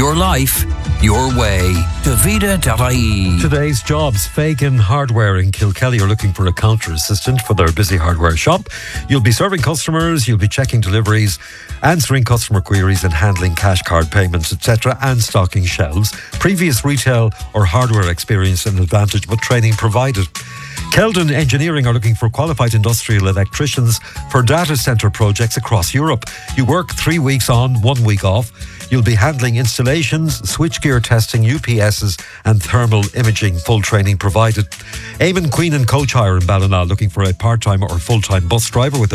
Your life, your way. Davida.ie. Today's jobs. Fagan Hardware in Kilkelly are looking for a counter assistant for their busy hardware shop. You'll be serving customers, you'll be checking deliveries, answering customer queries and handling cash card payments, etc., and stocking shelves. Previous retail or hardware experience an advantage, but training provided. Keldon Engineering are looking for qualified industrial electricians for data centre projects across Europe. You work 3 weeks on, 1 week off. You'll be handling installations, switchgear testing, UPSs and thermal imaging, full training provided. Eamon Queen and Coach Hire in Ballina looking for a part-time or full-time bus driver with a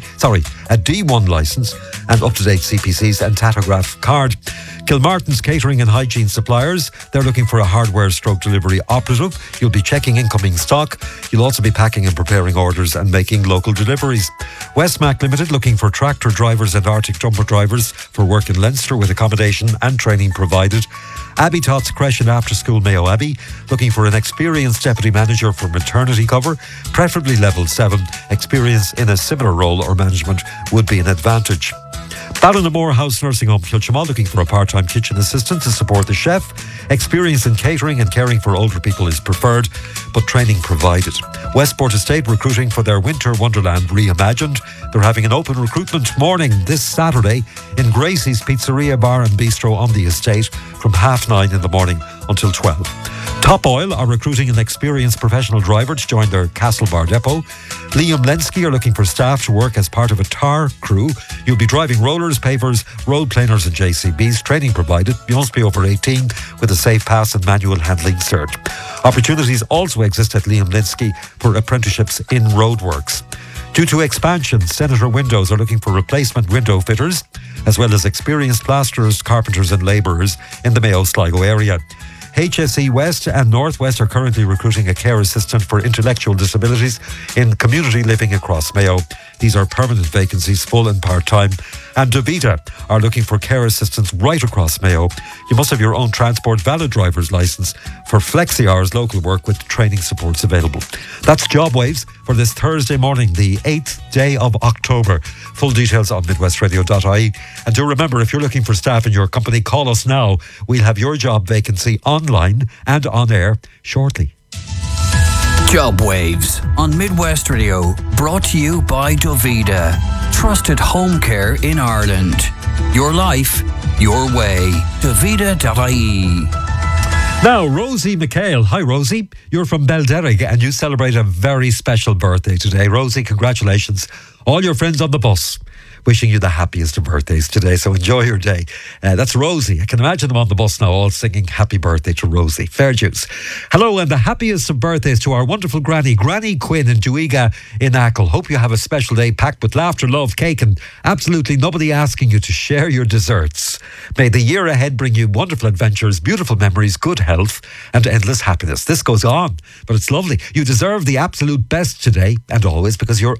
D1 licence and up-to-date CPCs and tachograph card. Kilmartin's Catering and Hygiene Suppliers, they're looking for a hardware stroke delivery operative. You'll be checking incoming stock. You'll also be packing and preparing orders and making local deliveries. Westmac Limited looking for tractor drivers and Arctic dumper drivers for work in Leinster with accommodation and training provided. Abbey Tots Creche and After School Mayo Abbey looking for an experienced deputy manager for maternity cover, preferably level 7. Experience in a similar role or management would be an advantage. Ballinamore House Nursing Home Kilchamal looking for a part-time kitchen assistant to support the chef. Experience in catering and caring for older people is preferred, but training provided. Westport Estate recruiting for their Winter Wonderland Reimagined. They're having an open recruitment morning this Saturday in Gracie's Pizzeria Bar and Bistro on the estate from 9:30 in the morning until 12. Top Oil are recruiting an experienced professional driver to join their Castlebar depot. Liam Lenski are looking for staff to work as part of a tar crew. You'll be driving rollers, pavers, road planers and JCBs. Training provided. You must be over 18 with a safe pass and manual handling cert. Opportunities also exist at Liam Lenski for apprenticeships in roadworks. Due to expansion, Senator Windows are looking for replacement window fitters, as well as experienced plasterers, carpenters and labourers in the Mayo Sligo area. HSE West and Northwest are currently recruiting a care assistant for intellectual disabilities in community living across Mayo. These are permanent vacancies, full and part-time. And Davida are looking for care assistants right across Mayo. You must have your own transport valid driver's licence for flexi hours local work with training supports available. That's Job Waves for this Thursday morning, the 8th day of October. Full details on midwestradio.ie. And do remember, if you're looking for staff in your company, call us now. We'll have your job vacancy online and on air shortly. Job Waves on Midwest Radio, brought to you by Davida. Trusted home care in Ireland. Your life, your way. Davida.ie. Now, Rosie McHale. Hi, Rosie. You're from Belderrig and you celebrate a very special birthday today. Rosie, congratulations. All your friends on the bus wishing you the happiest of birthdays today, so enjoy your day. That's Rosie. I can imagine them on the bus now all singing happy birthday to Rosie. Fair juice. Hello, and the happiest of birthdays to our wonderful Granny Quinn in Duiga in Achill. Hope you have a special day packed with laughter, love, cake and absolutely nobody asking you to share your desserts. May the year ahead bring you wonderful adventures, beautiful memories, good health and endless happiness. This goes on, but it's lovely. You deserve the absolute best today and always, because we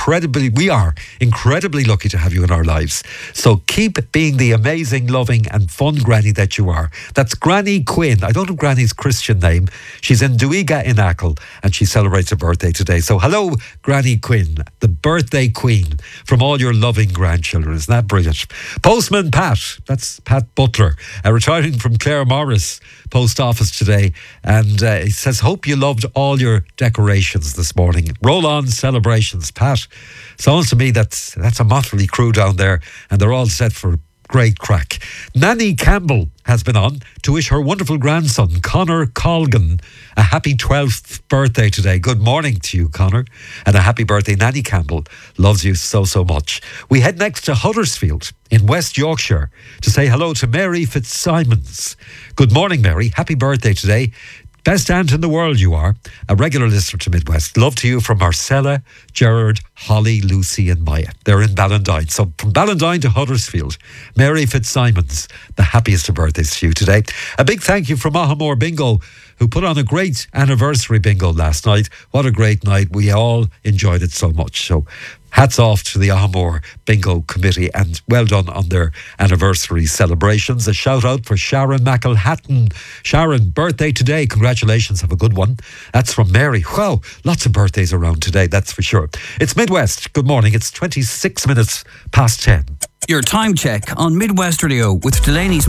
are incredibly lucky to have you in our lives. So keep being the amazing, loving and fun granny that you are. That's Granny Quinn. I don't know Granny's Christian name. She's in Duiga in Achill and she celebrates her birthday today. So hello, Granny Quinn, the birthday queen from all your loving grandchildren. Isn't that brilliant? Postman Pat, that's Pat Butler, retiring from Clare Morris Post Office today, and he says, hope you loved all your decorations this morning. Roll on celebrations, Pat. Sounds to me that's a motley crew down there and they're all set for great crack. Nanny Campbell has been on to wish her wonderful grandson Conor Colgan a happy 12th birthday today. Good morning to you, Conor, and a happy birthday. Nanny Campbell loves you so much. We head next to Huddersfield in West Yorkshire to say hello to Mary Fitzsimons. Good morning, Mary. Happy birthday today. Best aunt in the world you are. A regular listener to Midwest. Love to you from Marcella, Gerard, Holly, Lucy and Maya. They're in Ballandine. So from Ballandine to Huddersfield, Mary Fitzsimons, the happiest of birthdays to you today. A big thank you from Ahamore Bingo, who put on a great anniversary bingo last night. What a great night. We all enjoyed it so much. So hats off to the Ahamore Bingo Committee and well done on their anniversary celebrations. A shout out for Sharon McElhatton. Sharon, birthday today. Congratulations. Have a good one. That's from Mary. Wow, lots of birthdays around today, that's for sure. It's Midwest. Good morning. It's 26 minutes past 10. Your time check on Midwest Radio with Delaney's